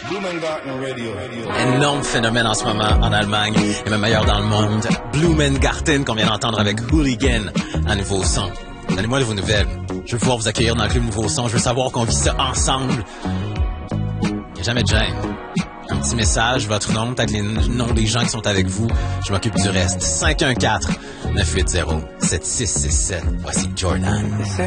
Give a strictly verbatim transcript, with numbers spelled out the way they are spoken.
Blumengarten Radio. Énorme phénomène en ce moment en Allemagne et même ailleurs dans le monde. Blumengarten qu'on vient d'entendre avec Hooligan, un nouveau son. Donnez-moi de vos nouvelles. Je veux pouvoir vous accueillir dans le club Nouveau Son. Je veux savoir qu'on vit ça ensemble. Il n'y a jamais de gêne. Un petit message, votre nom, peut-être les noms des gens qui sont avec vous. Je m'occupe du reste. cinq un quatre, neuf huit zéro, sept six six sept. Voici Jordan.